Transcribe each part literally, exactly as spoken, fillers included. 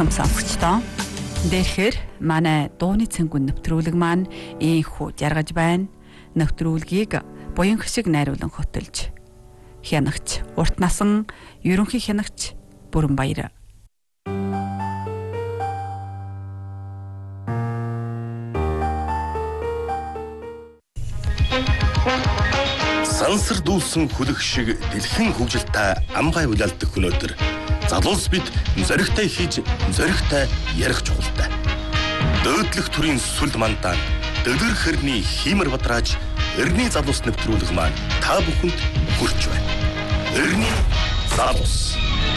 сайхан сонсогчдоо. Дээрхээр манай дууны цэнгүн нэвтрүүлэг маань ийхүү жаргаж байна. Нэвтрүүлгийг буянх шиг найруулан хөтөлж хянагч урт насан ерөнхий хянагч Бүрэнбаяр. Сансар дүүлсэн хүлэх шиг дэлхийн хөгжилтэй амгай улаалдах өнөөдөр залуус бид зоригтой хийж зоригтой ярих чухалтай. Дөөдлөх төрийн сүл мандаа дөдөр хэрний хиймэр бадрааж эртний залуус нэвтрүүлэг маань та бүхэнд хүрч байна. Эртний залуус.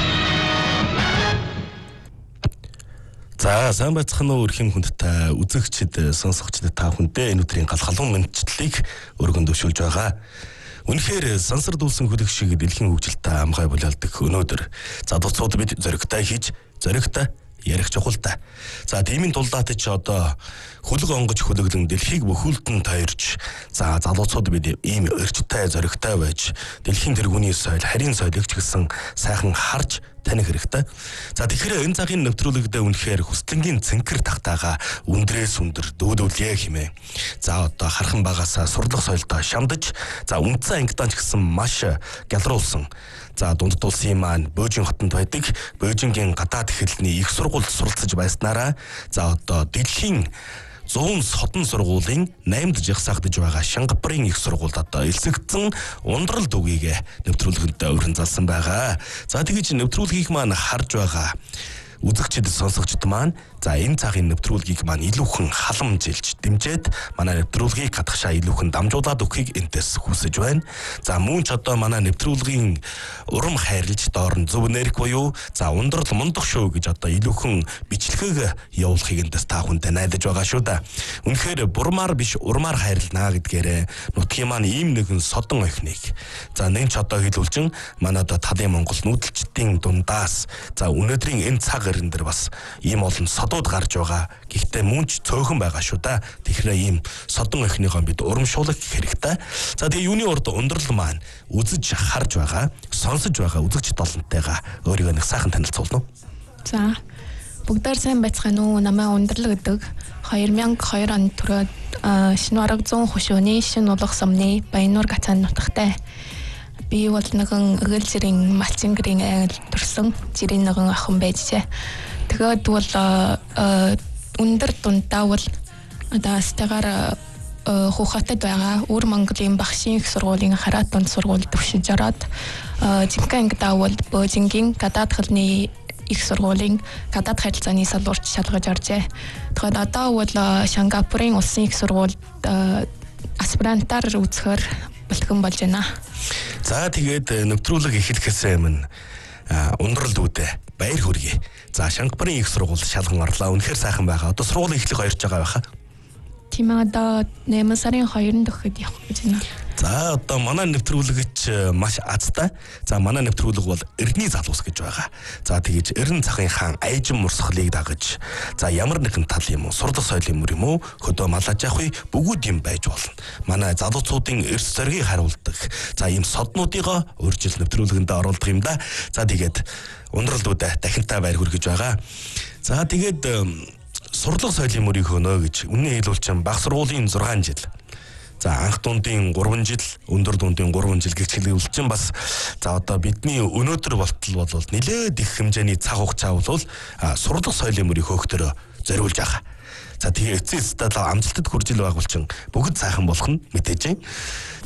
За сайн байцгаана уу өрхийн хүндтэй үзэгчид сонсогчдод та бүхэндээ энэ өдрийн гал халуун мэдчилтийг өргөн дэвшүүлж байгаа. Үнэхээр сансар дүүлсэн хүлэх шиг дэлхийн хөгжилтэй амгай булаалдах өнөөдөр залуучууд бид зоригтой хийж зоригтой ярих чухалтай. За тиймийн тулдаад ч одоо хөлөг онгож хөлөглөн дэлхийг бүхүүлдэн тойрч за залуучууд бид ийм өрчтэй зоригтой байж дэлхийн тэргүүний соёл харийн соёлыг ч гэсэн сайхан харж таних хэрэгтэй. За тэгэхээр энэ цагийн нэвтрүүлэгдээ үнэхээр хүслэнгийн цэнхэр тахтаага өндрээс өндөр дөөдөвлье хэмээн. За одоо хархан багасаа сурлах соёлдоо шамдаж за үндсэн ангидаа ч гэсэн маш гялруулсан. За дундад улсын маань Бөөжин хотод байдаг Бөөжингийн гадаад хэлний их сургуульд суралцж байснараа за одоо дэлхийн зүүн содон сургуулийн наймд жагсаагдж байгаа Сингапурын их сургуульд одоо элсэгдсэн ундрал дүгийг нэвтрүүлгэнд өрн залсан байгаа. За тэгэж нэвтрүүлгийг маань харж байгаа үзэгчид сонсогчд маань за энэ цагийн нэвтрүүлгийг маань илүүхэн халамжилж дэмжиж манай нэвтрүүлгийг хатгашаа илүүхэн дамжуулаад өгөхийг энтэс хүсэж байна. За мөн ч одоо манай нэвтрүүлгийн урам хайрлж доор нь зөв нэрх буюу за ундрал мундах шүү гэж одоо илүүхэн бичлэгийг явуулахыг энтэс та хүнтэй найдаж байгаа шүү да. Үнэхээр бурмаар биш урмаар хайрлнаа гэдгээрээ нутгийн маань ийм нэгэн содон охиныг за нэн ч одоо хэлүүлжин манай одоо талын Монгол нүүдэлчдийн дундаас за өнөөдрийн энэ цаг ирэн дээр бас ийм олон содууд гарч байгаа. Гэхдээ мөн ч цөөхөн байгаа шүү да. Тэгэхээр ийм содон охиныгоо бид урамшуулах хэрэгтэй. За тэгээ юуны урд ундрал маань үзэж харж байгаа, сонсож байгаа үзэгчд олонтойгоо өөрийгөө нэг сайхан танилцуулна уу? За бүгдээр сайн байцгаана уу? Намайг ундрал гэдэг две тысячи deux онд төрөөд Шинэ арга зүүн хөшөөний Шинэ улах сумны Баяннуур гацаан нутагтай. Би бол нэгэн эгэл зэрийн малцингэрийн ангил төрсөн жирийн нэгэн охин байжээ. Тэгээд бол өндөр дундаа бол одоо стагаар хуухатад байгаа Өр Монголын багшийн их сургуулийн Хараат дунд сургуульд төвшиж ороод жинхэнэ ангидаа бол Бөөжингийн гадаад хэлний их сургуулийн гадаад харилцааны салбарт шалгаж оржээ. Тэгэхээр одоо бол Сингапурын улсын их сургуульд аспирантаар үзэхээр бэлтгэн болж байна. За тэгээд нэвтрүүлэг эхлэхээс өмнө ундрал дүүдээ баяр хүргэе. За Сингапурын их сургууль шалган орлоо. Үнэхээр сайхан байгаа. Одоо сургуулийн эхлэх хоёрч байгаа байхаа. Тийм одоо найман сарын хоёрнд өгөхөд явах гэж байна. За одоо манай нэвтрүүлэгч маш азтай. За манай нэвтрүүлэг бол эртний залуус гэж байгаа. За тэгэж эрен цахын хаан айжин мурсгалыг дагаж за ямар нэгэн тал юм уу сурлах соёлын мөр юм уу хөдөө малаж явах үе бүгд юм байж болно. Манай залуучуудын эрс зоригийг харуулдаг. За ийм соднуудыгоо өөрчил нэвтрүүлгэндээ оруулдаг юм да. За тэгээд ундрал дүүдэ дахинтай баяр хүргэж байгаа. За тэгээд сурлах соёлын мөрийг хөнөө гэж үнэн хэлүүлчихэн баг сургуулийн зургаан жил. За анх дундын гурван жил, өндөр дундын гурван жил гэж хэлүүлчихэн бас за одоо бидний өнөөдөр болтол бол нэлээд их хэмжээний цаг хугацаа бол сурлах соёлын мөрийг хөөхтөрөө зориулж байгаа. За тэгээ эцэс тал амжилтад хүрж ил байгуулчин бүгд сайхан болох нь мэдээж.